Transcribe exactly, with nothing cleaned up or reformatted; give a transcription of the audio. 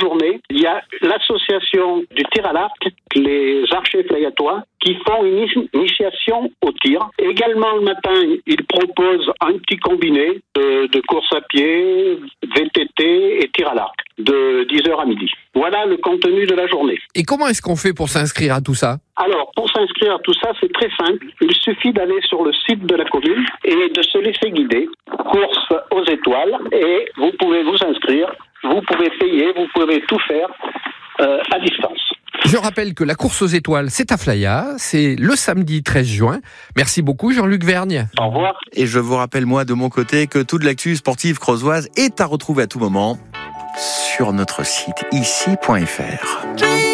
journée, il y a l'association du tir à l'arc, les archers flyatois, qui font une initiation au tir. Également le matin, ils proposent un petit combiné de, de course à pied, V T T et tir à l'arc, de dix heures à midi. Voilà le contenu de la journée. Et comment est-ce qu'on fait pour s'inscrire à tout ça ? Alors, pour s'inscrire à tout ça, c'est très simple. Il suffit d'aller sur le site de la commune et de se laisser guider. Course aux étoiles. Et vous pouvez vous inscrire, vous pouvez payer, vous pouvez tout faire euh, à distance. Je rappelle que la course aux étoiles, c'est à Flaya, c'est le samedi treize juin. Merci beaucoup Jean-Luc Vergne. Au revoir. Et je vous rappelle, moi, de mon côté, que toute l'actu sportive creusoise est à retrouver à tout moment sur notre site ici point f r.